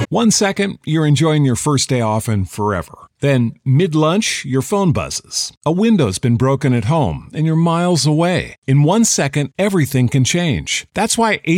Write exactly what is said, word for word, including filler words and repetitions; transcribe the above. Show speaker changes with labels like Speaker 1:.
Speaker 1: One second, you're enjoying your first day off and forever. Then, mid-lunch, your phone buzzes. A window's been broken at home, and you're miles away. In one second, everything can change. That's why